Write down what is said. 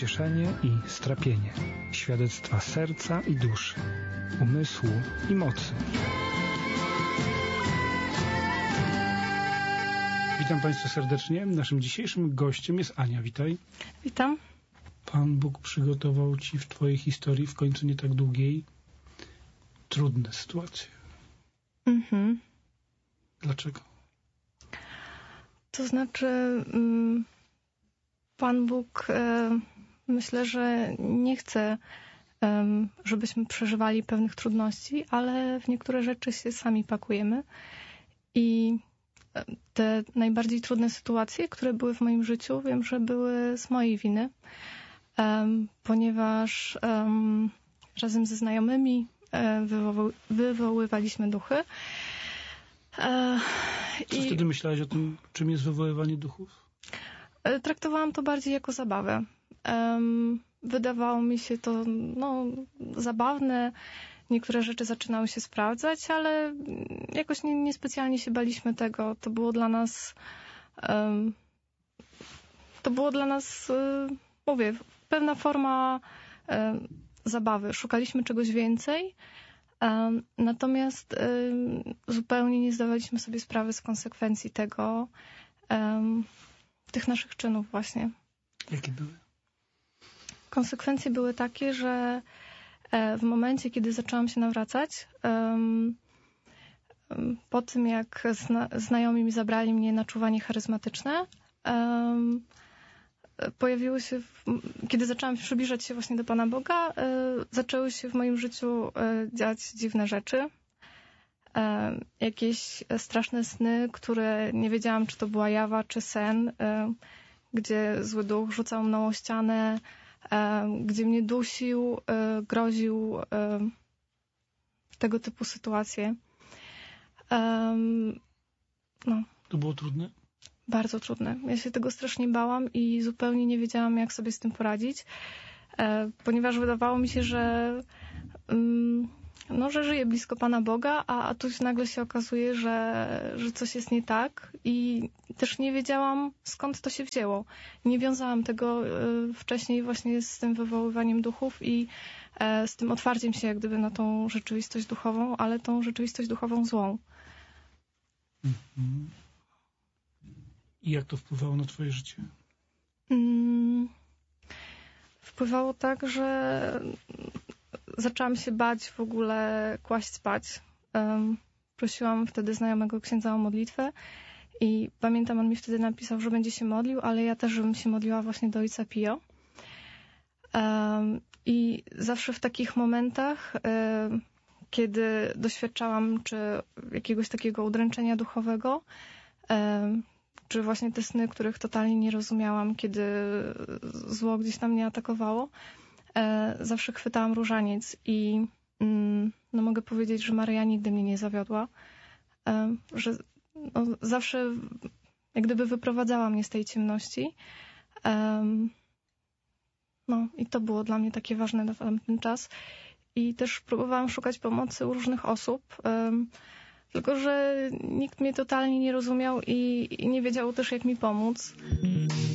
pocieszenie i strapienie, świadectwa serca i duszy, umysłu i mocy. Witam Państwa serdecznie. Naszym dzisiejszym gościem jest Ania. Witaj. Witam. Pan Bóg przygotował Ci w Twojej historii, w końcu nie tak długiej, trudne sytuacje. Dlaczego? To znaczy, Pan Bóg, myślę, że nie chce, żebyśmy przeżywali pewnych trudności, ale w niektóre rzeczy się sami pakujemy. I te najbardziej trudne sytuacje, które były w moim życiu, wiem, że były z mojej winy, ponieważ razem ze znajomymi wywoływaliśmy duchy. Co wtedy myślałaś o tym, czym jest wywoływanie duchów? Traktowałam to bardziej jako zabawę. Wydawało mi się to zabawne. Niektóre rzeczy zaczynały się sprawdzać, ale jakoś niespecjalnie się baliśmy tego. To było dla nas, mówię, pewna forma zabawy. Szukaliśmy czegoś więcej, natomiast zupełnie nie zdawaliśmy sobie sprawy z konsekwencji tego, tych naszych czynów właśnie. Jakie były? Konsekwencje były takie, że w momencie, kiedy zaczęłam się nawracać, po tym jak znajomi mi zabrali mnie na czuwanie charyzmatyczne, pojawiły się, kiedy zaczęłam przybliżać się właśnie do Pana Boga, zaczęły się w moim życiu dziać dziwne rzeczy. Jakieś straszne sny, które nie wiedziałam, czy to była jawa, czy sen, gdzie zły duch rzucał mną o ścianę, gdzie mnie dusił, groził, tego typu sytuacje. To było trudne? Bardzo trudne. Ja się tego strasznie bałam i zupełnie nie wiedziałam, jak sobie z tym poradzić, ponieważ wydawało mi się, że żyję blisko Pana Boga, a tu nagle się okazuje, że coś jest nie tak i też nie wiedziałam, skąd to się wzięło. Nie wiązałam tego wcześniej właśnie z tym wywoływaniem duchów i z tym otwarciem się jak gdyby na tą rzeczywistość duchową, ale tą rzeczywistość duchową złą. I jak to wpływało na Twoje życie? Wpływało tak, że zaczęłam się bać w ogóle kłaść spać. Prosiłam wtedy znajomego księdza o modlitwę i pamiętam, on mi wtedy napisał, że będzie się modlił, ale ja też, żebym się modliła właśnie do Ojca Pio. I zawsze w takich momentach, kiedy doświadczałam czy jakiegoś takiego udręczenia duchowego, czy właśnie te sny, których totalnie nie rozumiałam, kiedy zło gdzieś tam mnie atakowało, zawsze chwytałam różaniec i mogę powiedzieć, że Maryja nigdy mnie nie zawiodła, że zawsze jak gdyby wyprowadzała mnie z tej ciemności. I to było dla mnie takie ważne na tamten czas. I też próbowałam szukać pomocy u różnych osób, tylko że nikt mnie totalnie nie rozumiał i nie wiedział też, jak mi pomóc.